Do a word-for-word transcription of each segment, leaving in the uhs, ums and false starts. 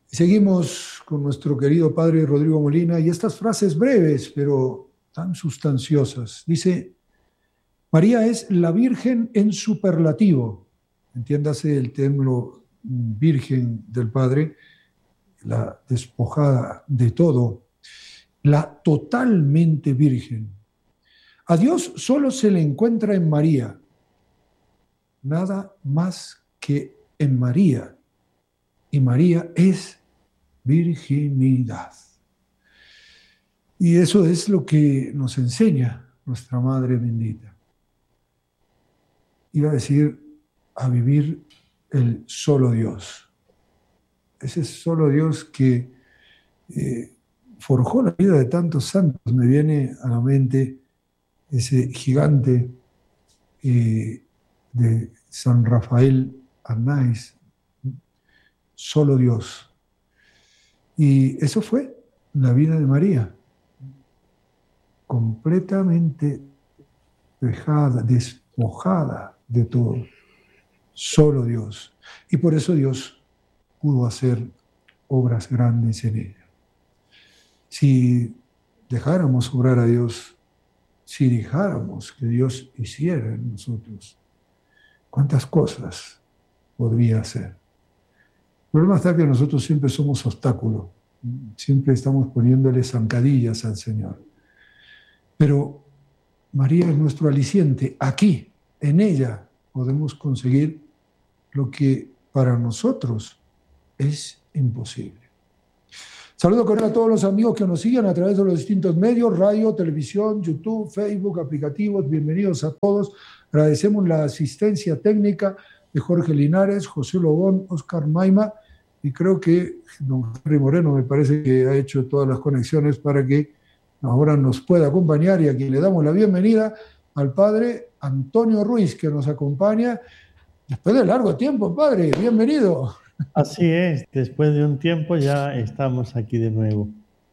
Seguimos con nuestro querido padre Rodrigo Molina y estas frases breves, pero tan sustanciosas. Dice, María es la Virgen en superlativo. Entiéndase el término Virgen del Padre, la despojada de todo, la totalmente Virgen. A Dios solo se le encuentra en María, nada más que en María. Y María es virginidad. Y eso es lo que nos enseña nuestra Madre bendita. Iba a decir, a vivir el solo Dios. Ese solo Dios que eh, forjó la vida de tantos santos. Me viene a la mente ese gigante eh, de San Rafael Arnaiz, solo Dios. Y eso fue la vida de María, completamente dejada, despojada de todo, solo Dios. Y por eso Dios pudo hacer obras grandes en ella. Si dejáramos obrar a Dios, si dejáramos que Dios hiciera en nosotros, ¿cuántas cosas podría hacer? El problema está que nosotros siempre somos obstáculos, siempre estamos poniéndole zancadillas al Señor. Pero María es nuestro aliciente. Aquí, en ella, podemos conseguir lo que para nosotros es imposible. Saludo cordial a todos los amigos que nos siguen a través de los distintos medios, radio, televisión, YouTube, Facebook, aplicativos. Bienvenidos a todos. Agradecemos la asistencia técnica de Jorge Linares, José Lobón, Oscar Maima, y creo que don Henry Moreno me parece que ha hecho todas las conexiones para que ahora nos pueda acompañar, y a quien le damos la bienvenida al padre Antonio Ruiz, que nos acompaña después de largo tiempo. Padre, bienvenido. Así es, después de un tiempo ya estamos aquí de nuevo.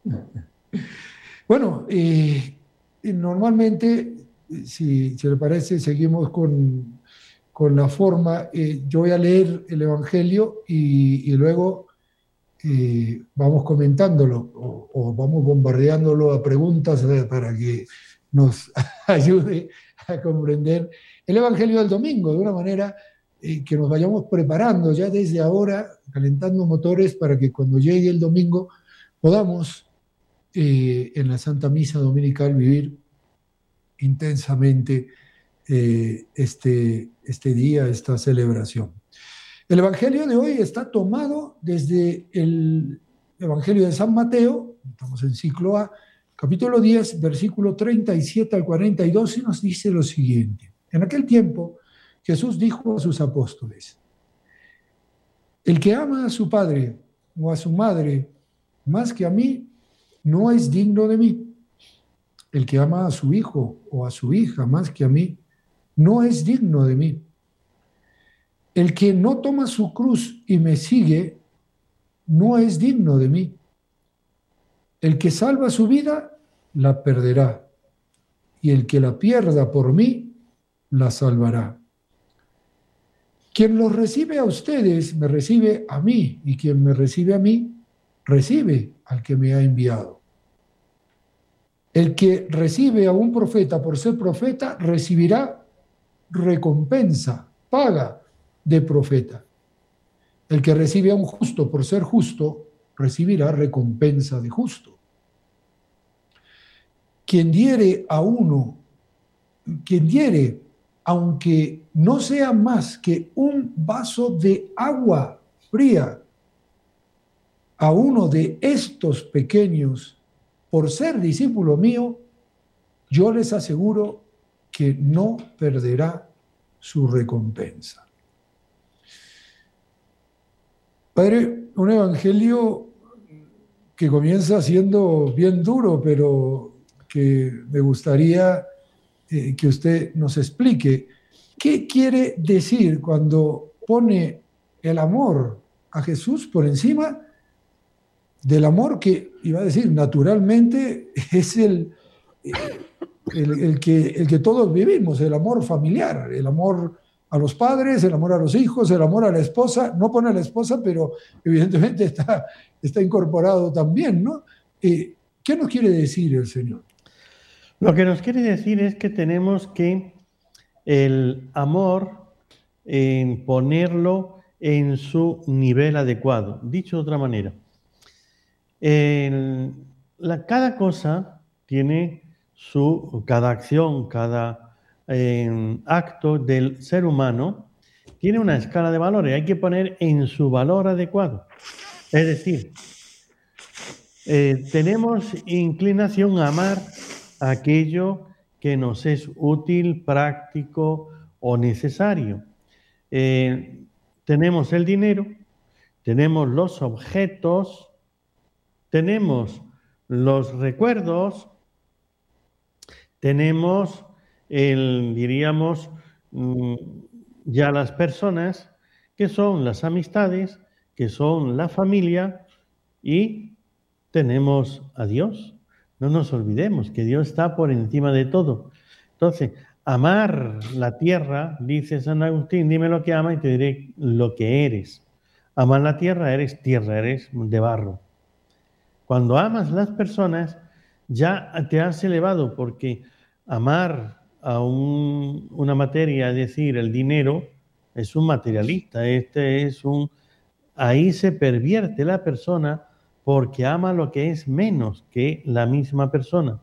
Bueno, eh, normalmente, si se le parece, seguimos con, con la forma. Eh, yo voy a leer el Evangelio y, y luego eh, vamos comentándolo o, o vamos bombardeándolo a preguntas para que nos ayude a comprender el Evangelio del domingo de una manera eh, que nos vayamos preparando ya desde ahora, calentando motores para que cuando llegue el domingo podamos eh, en la Santa Misa Dominical vivir intensamente eh, este, este día, esta celebración. El Evangelio de hoy está tomado desde el Evangelio de San Mateo, estamos en ciclo A, capítulo diez, versículo treinta y siete al cuarenta y dos, y nos dice lo siguiente. En aquel tiempo, Jesús dijo a sus apóstoles, el que ama a su padre o a su madre más que a mí, no es digno de mí. El que ama a su hijo o a su hija más que a mí, no es digno de mí. El que no toma su cruz y me sigue, no es digno de mí. El que salva su vida, la perderá. Y el que la pierda por mí, la salvará. Quien los recibe a ustedes, me recibe a mí. Y quien me recibe a mí, recibe al que me ha enviado. El que recibe a un profeta por ser profeta, recibirá recompensa, paga de profeta. El que recibe a un justo por ser justo, recibirá recompensa de justo. Quien diere a uno, quien diere, aunque no sea más que un vaso de agua fría, a uno de estos pequeños, por ser discípulo mío, yo les aseguro que no perderá su recompensa. Padre, un evangelio que comienza siendo bien duro, pero que me gustaría eh, que usted nos explique. ¿Qué quiere decir cuando pone el amor a Jesús por encima del amor que, iba a decir, naturalmente es el, el, el, que, el que todos vivimos, el amor familiar, el amor a los padres, el amor a los hijos, el amor a la esposa. No pone a la esposa, pero evidentemente está, está incorporado también, ¿no? Eh, ¿Qué nos quiere decir el Señor? Lo que nos quiere decir es que tenemos que el amor en ponerlo en su nivel adecuado. Dicho de otra manera, el, la, cada cosa tiene su, cada acción, cada eh, acto del ser humano tiene una escala de valores. Hay que poner en su valor adecuado. Es decir, eh, tenemos inclinación a amar aquello que nos es útil, práctico o necesario. Eh, tenemos el dinero, tenemos los objetos, tenemos los recuerdos, tenemos, el, diríamos, ya las personas, que son las amistades, que son la familia, y tenemos a Dios. No nos olvidemos que Dios está por encima de todo. Entonces, amar la tierra, dice San Agustín, dime lo que amas y te diré lo que eres. Amar la tierra, eres tierra, eres de barro. Cuando amas las personas, ya te has elevado, porque amar a un, una materia, es decir, el dinero, es un materialista. Este es un, ahí se pervierte la persona porque ama lo que es menos que la misma persona.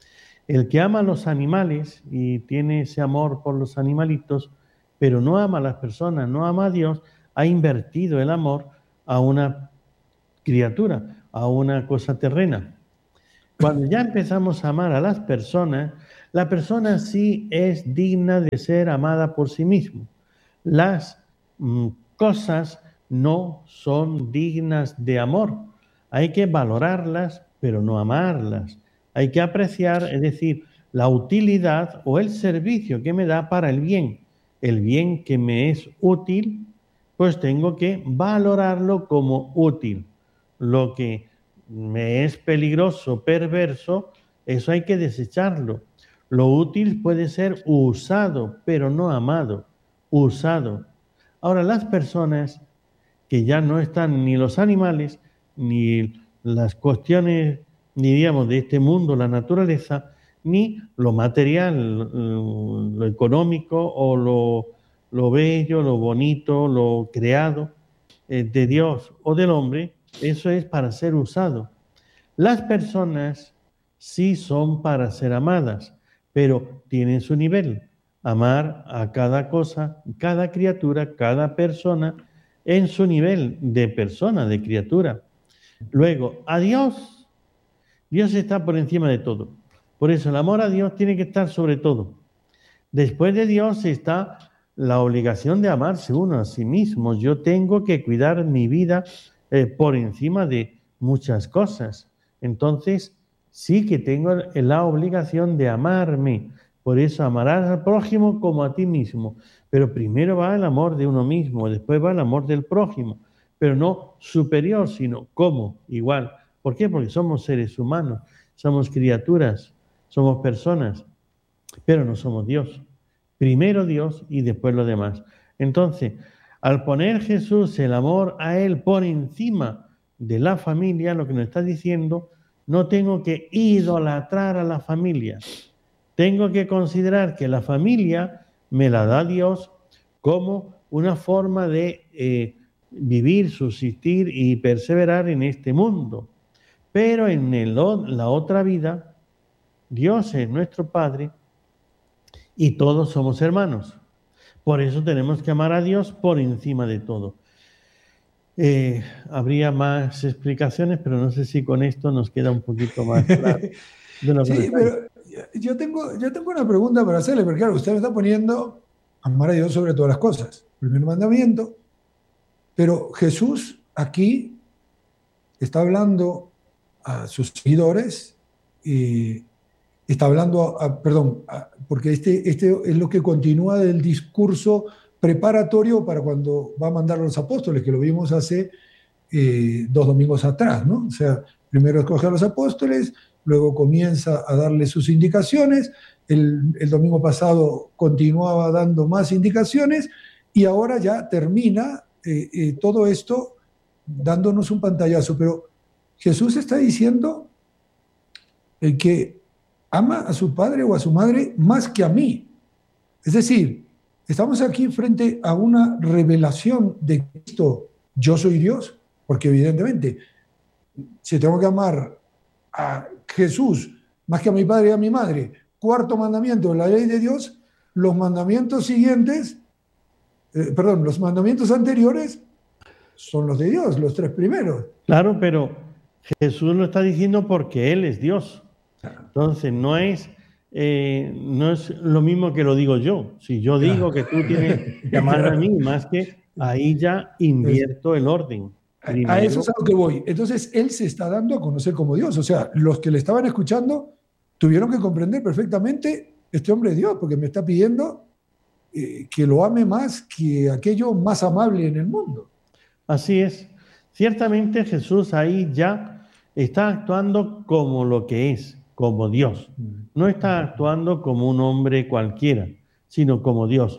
El que ama a los animales y tiene ese amor por los animalitos, pero no ama a las personas, no ama a Dios, ha invertido el amor a una criatura, a una cosa terrena. Cuando ya empezamos a amar a las personas, la persona sí es digna de ser amada por sí misma. Las mm, cosas no son dignas de amor. Hay que valorarlas, pero no amarlas. Hay que apreciar, es decir, la utilidad o el servicio que me da para el bien. El bien que me es útil, pues tengo que valorarlo como útil. Lo que me es peligroso, perverso, eso hay que desecharlo. Lo útil puede ser usado, pero no amado, usado. Ahora, las personas que ya no están ni los animales, ni las cuestiones, ni digamos, de este mundo, la naturaleza, ni lo material, lo económico o lo, lo bello, lo bonito, lo creado eh, de Dios o del hombre, eso es para ser usado. Las personas sí son para ser amadas, pero tienen su nivel. Amar a cada cosa, cada criatura, cada persona en su nivel de persona, de criatura. Luego, a Dios, Dios está por encima de todo. Por eso el amor a Dios tiene que estar sobre todo. Después de Dios está la obligación de amarse uno a sí mismo. Yo tengo que cuidar mi vida eh, por encima de muchas cosas. Entonces, sí que tengo la obligación de amarme. Por eso amarás al prójimo como a ti mismo. Pero primero va el amor de uno mismo, después va el amor del prójimo. Pero no superior, sino como, igual. ¿Por qué? Porque somos seres humanos, somos criaturas, somos personas, pero no somos Dios. Primero Dios y después lo demás. Entonces, al poner Jesús el amor a Él por encima de la familia, lo que nos está diciendo, no tengo que idolatrar a la familia. Tengo que considerar que la familia me la da Dios como una forma de eh, vivir, subsistir y perseverar en este mundo. Pero en el, la otra vida, Dios es nuestro Padre y todos somos hermanos. Por eso tenemos que amar a Dios por encima de todo. Eh, habría más explicaciones, pero no sé si con esto nos queda un poquito más claro. De lo que sí, pero yo tengo, yo tengo una pregunta para hacerle, porque claro, usted me está poniendo amar a Dios sobre todas las cosas. Primer mandamiento. Pero Jesús aquí está hablando a sus seguidores y está hablando, a, perdón, a, porque este, este es lo que continúa del discurso preparatorio para cuando va a mandar a los apóstoles, que lo vimos hace eh, dos domingos atrás, ¿no? O sea, primero escoge a los apóstoles, luego comienza a darle sus indicaciones, el, el domingo pasado continuaba dando más indicaciones y ahora ya termina eh, eh, todo esto dándonos un pantallazo. Pero Jesús está diciendo: el que ama a su padre o a su madre más que a mí. Es decir, estamos aquí frente a una revelación de Cristo. Yo soy Dios, porque evidentemente, si tengo que amar a Jesús más que a mi padre y a mi madre, cuarto mandamiento de la ley de Dios, los mandamientos siguientes, eh, perdón, los mandamientos anteriores son los de Dios, los tres primeros. Claro, pero Jesús lo está diciendo porque Él es Dios. Entonces, no es, eh, no es lo mismo que lo digo yo. Si yo digo que tú tienes que amar a mí, más que ahí ya invierto el orden. Primero, a eso es a lo que voy. Entonces, Él se está dando a conocer como Dios. O sea, los que le estaban escuchando tuvieron que comprender perfectamente: este hombre es Dios, porque me está pidiendo eh, que lo ame más que aquello más amable en el mundo. Así es. Ciertamente Jesús ahí ya está actuando como lo que es, como Dios. No está actuando como un hombre cualquiera, sino como Dios.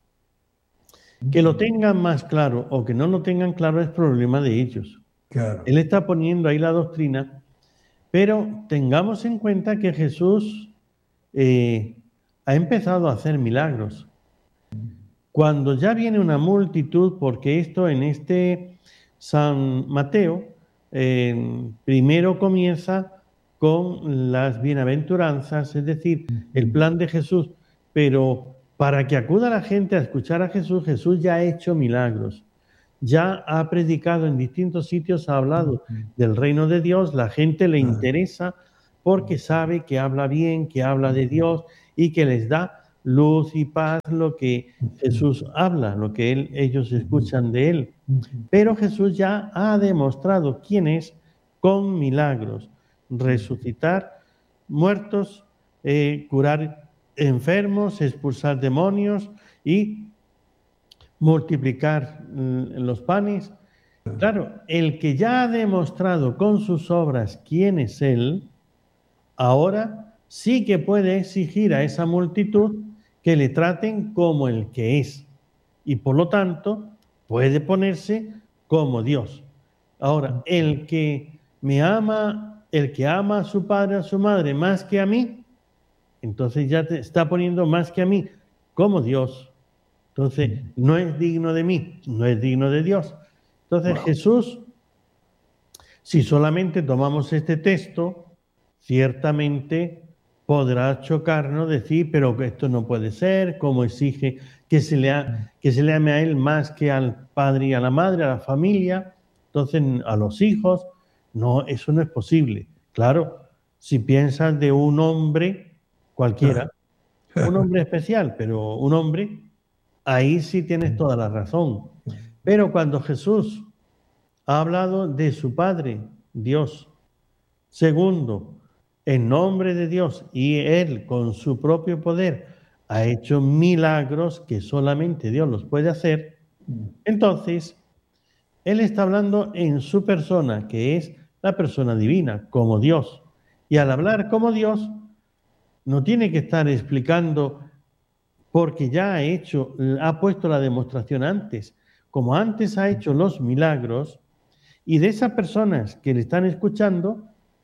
Que lo tengan más claro o que no lo tengan claro es problema de ellos. Claro. Él está poniendo ahí la doctrina, pero tengamos en cuenta que Jesús eh, ha empezado a hacer milagros. Cuando ya viene una multitud, porque esto en este San Mateo, eh, primero comienza con las bienaventuranzas, es decir, el plan de Jesús, pero para que acuda la gente a escuchar a Jesús, Jesús ya ha hecho milagros, ya ha predicado en distintos sitios, ha hablado del reino de Dios, la gente le interesa porque sabe que habla bien, que habla de Dios y que les da luz y paz lo que Jesús habla, lo que él, ellos escuchan de él. Pero Jesús ya ha demostrado quién es con milagros, resucitar muertos, eh, curar enfermos, expulsar demonios y multiplicar mm, los panes. Claro, el que ya ha demostrado con sus obras quién es él, ahora sí que puede exigir a esa multitud que le traten como el que es. Y por lo tanto, puede ponerse como Dios. Ahora, el que me ama, el que ama a su padre, a su madre, más que a mí, entonces ya te está poniendo más que a mí como Dios. Entonces, no es digno de mí, no es digno de Dios. Entonces, wow. Jesús, si solamente tomamos este texto, ciertamente podrá chocarnos decir, pero que esto no puede ser, como exige que se, le ha, que se le ame a él más que al padre y a la madre, a la familia, entonces a los hijos. No, eso no es posible. Claro, si piensas de un hombre cualquiera, un hombre especial, pero un hombre, ahí sí tienes toda la razón. Pero cuando Jesús ha hablado de su Padre, Dios, segundo, en nombre de Dios, y Él con su propio poder ha hecho milagros que solamente Dios los puede hacer, entonces Él está hablando en su persona, que es la persona divina, como Dios. Y al hablar como Dios, no tiene que estar explicando porque ya ha hecho, ha puesto la demostración antes. Como antes ha hecho los milagros, y de esas personas que le están escuchando,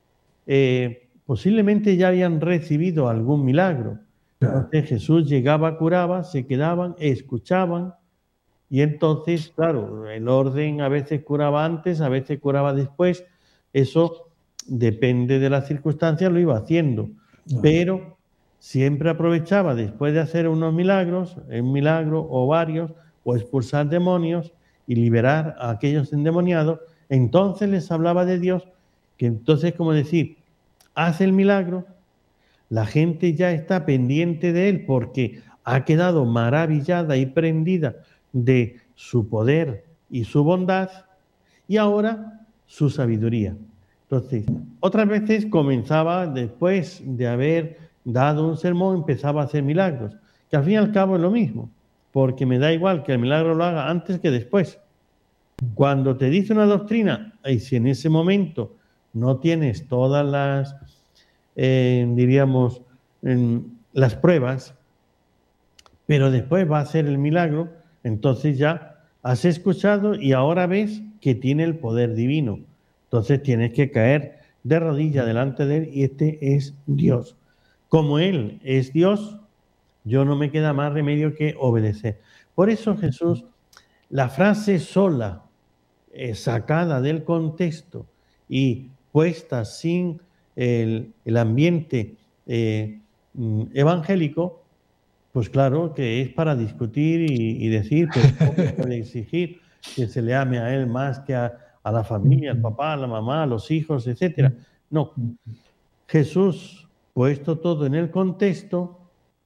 eh, posiblemente ya habían recibido algún milagro. Entonces Jesús llegaba, curaba, se quedaban, escuchaban, y entonces, claro, el orden a veces curaba antes, a veces curaba después, eso depende de las circunstancias, lo iba haciendo, pero siempre aprovechaba después de hacer unos milagros, un milagro o varios, o expulsar demonios y liberar a aquellos endemoniados, entonces les hablaba de Dios, que entonces, como decir, hace el milagro, la gente ya está pendiente de él porque ha quedado maravillada y prendida de su poder y su bondad, y ahora su sabiduría. Entonces, otras veces comenzaba, después de haber dado un sermón, empezaba a hacer milagros, que al fin y al cabo es lo mismo, porque me da igual que el milagro lo haga antes que después. Cuando te dice una doctrina, y si en ese momento no tienes todas las eh, diríamos, en las pruebas, pero después va a hacer el milagro, entonces ya has escuchado y ahora ves que tiene el poder divino. Entonces tienes que caer de rodillas delante de él y este es Dios. Como él es Dios, yo no me queda más remedio que obedecer. Por eso Jesús, la frase sola, eh, sacada del contexto y puesta sin el, el ambiente eh, evangélico, pues claro que es para discutir y, y decir, pero ¿cómo puede exigir que se le ame a él más que a, a la familia, al papá, a la mamá, a los hijos, etcétera? No, Jesús, puesto todo en el contexto,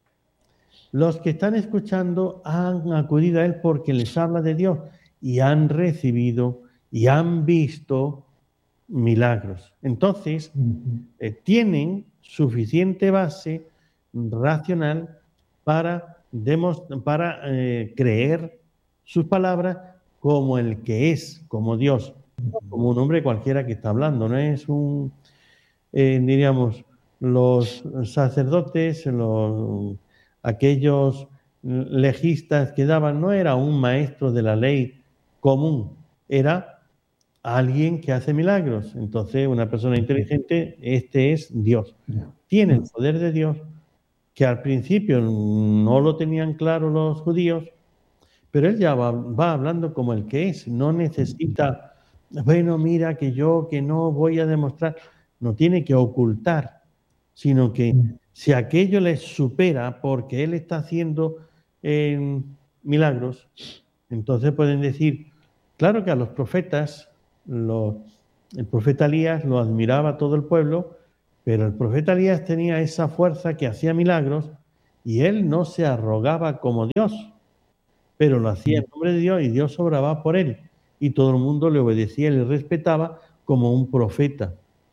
los que están escuchando han acudido a él porque les habla de Dios y han recibido y han visto milagros. Entonces, eh, tienen suficiente base racional para, para eh, creer sus palabras como el que es, como Dios, no como un hombre cualquiera que está hablando. No es un, eh, diríamos, los sacerdotes, los, aquellos legistas que daban, no era un maestro de la ley común, era alguien que hace milagros. Entonces, una persona inteligente, este es Dios. Tiene el poder de Dios, que al principio no lo tenían claro los judíos, pero él ya va, va hablando como el que es. No necesita, bueno, mira que yo que no voy a demostrar. No tiene que ocultar, sino que si aquello les supera porque él está haciendo eh, milagros, entonces pueden decir, claro que a los profetas, los, el profeta Elías lo admiraba todo el pueblo, pero el profeta Elías tenía esa fuerza que hacía milagros y él no se arrogaba como Dios, pero lo hacía en nombre de Dios y Dios obraba por él y todo el mundo le obedecía y le respetaba como un profeta.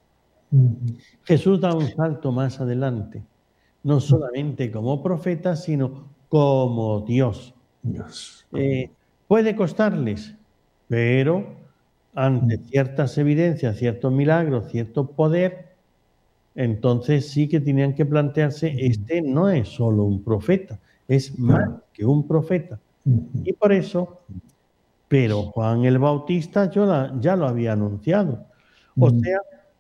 Jesús da un salto más adelante, no solamente como profeta, sino como Dios. Dios. Eh, puede costarles, pero ante ciertas evidencias, ciertos milagros, cierto poder, entonces sí que tenían que plantearse, este no es solo un profeta, es más que un profeta. Y por eso, pero Juan el Bautista yo la, ya lo había anunciado. O sea,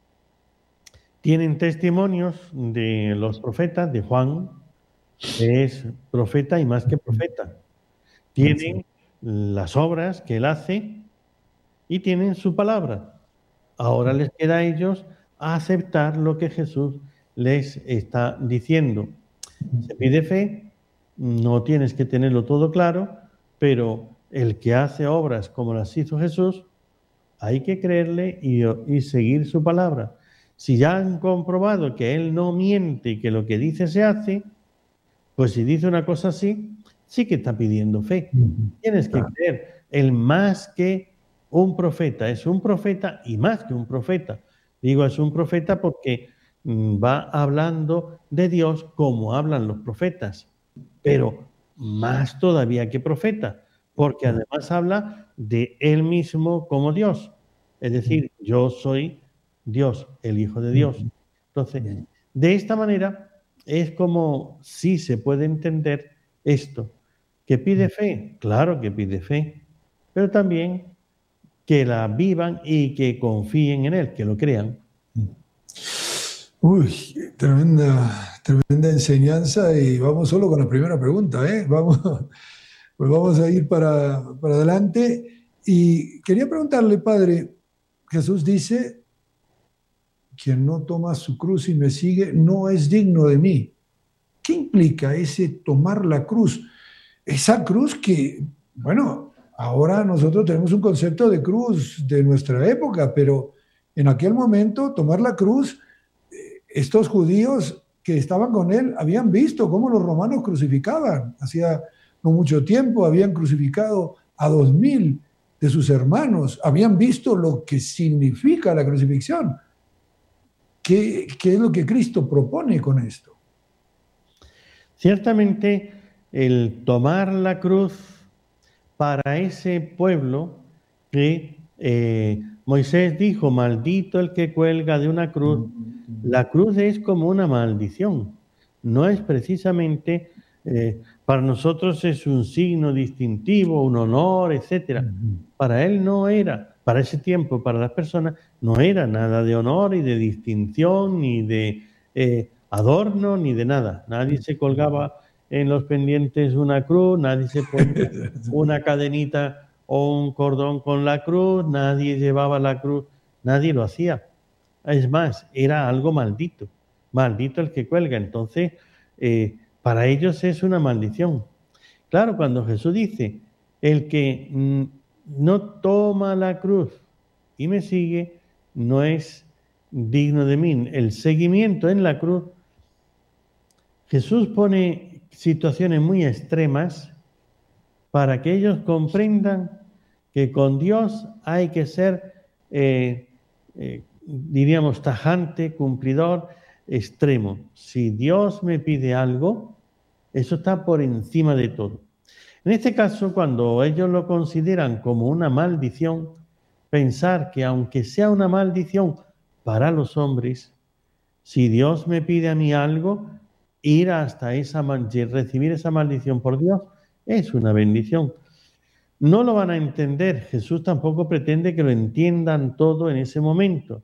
tienen testimonios de los profetas, de Juan, que es profeta y más que profeta. Tienen las obras que él hace y tienen su palabra. Ahora les queda a ellos aceptar lo que Jesús les está diciendo. Se pide fe, no tienes que tenerlo todo claro, pero el que hace obras como las hizo Jesús, hay que creerle y, y seguir su palabra. Si ya han comprobado que él no miente y que lo que dice se hace, pues si dice una cosa así, sí que está pidiendo fe. Tienes que creer. Él más que un profeta, es un profeta y más que un profeta. Digo, es un profeta porque va hablando de Dios como hablan los profetas, pero más todavía que profeta, porque además habla de él mismo como Dios. Es decir, yo soy Dios, el Hijo de Dios. Entonces, de esta manera es como sí se puede entender esto. ¿Que pide fe? Claro que pide fe, pero también que la vivan y que confíen en él, que lo crean. Uy, tremenda, tremenda enseñanza y vamos solo con la primera pregunta, ¿eh? Vamos, pues vamos a ir para, para adelante. Y quería preguntarle, Padre, Jesús dice, quien no toma su cruz y me sigue no es digno de mí. ¿Qué implica ese tomar la cruz? Esa cruz que, bueno, ahora nosotros tenemos un concepto de cruz de nuestra época, pero en aquel momento tomar la cruz, estos judíos que estaban con él habían visto cómo los romanos crucificaban. Hacía no mucho tiempo habían crucificado a dos mil de sus hermanos, habían visto lo que significa la crucifixión. ¿Qué, qué es lo que Cristo propone con esto? Ciertamente, el tomar la cruz para ese pueblo que eh, Moisés dijo, maldito el que cuelga de una cruz. La cruz es como una maldición. No es precisamente, eh, para nosotros es un signo distintivo, un honor, etcétera. Para él no era, para ese tiempo, para las personas, no era nada de honor y de distinción, ni de eh, adorno, ni de nada. Nadie se colgaba en los pendientes una cruz, nadie se ponía una cadenita o un cordón con la cruz, nadie llevaba la cruz, nadie lo hacía. Es más, era algo maldito, maldito el que cuelga. Entonces, eh, para ellos es una maldición. Claro, cuando Jesús dice, el que mm, no toma la cruz y me sigue, no es digno de mí. El seguimiento en la cruz, Jesús pone situaciones muy extremas para que ellos comprendan que con Dios hay que ser, eh, eh, diríamos, tajante, cumplidor, extremo. Si Dios me pide algo, eso está por encima de todo. En este caso, cuando ellos lo consideran como una maldición, pensar que aunque sea una maldición para los hombres, si Dios me pide a mí algo, ir hasta esa recibir esa maldición por Dios es una bendición. No lo van a entender. Jesús tampoco pretende que lo entiendan todo en ese momento.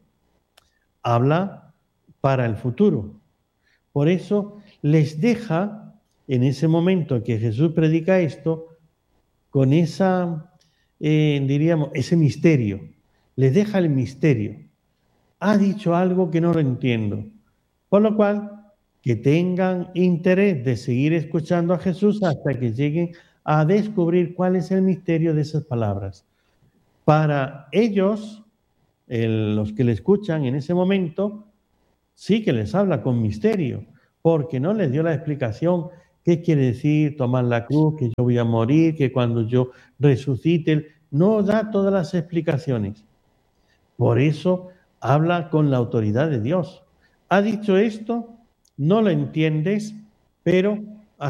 Habla para el futuro. Por eso les deja, en ese momento que Jesús predica esto, con esa, eh, diríamos, ese misterio. Les deja el misterio. Ha dicho algo que no lo entiendo. Por lo cual, que tengan interés de seguir escuchando a Jesús hasta que lleguen a descubrir cuál es el misterio de esas palabras. Para ellos, el, los que le escuchan en ese momento, sí que les habla con misterio, porque no les dio la explicación qué quiere decir tomar la cruz, que yo voy a morir, que cuando yo resucite, no da todas las explicaciones. Por eso habla con la autoridad de Dios. Ha dicho esto, no lo entiendes, pero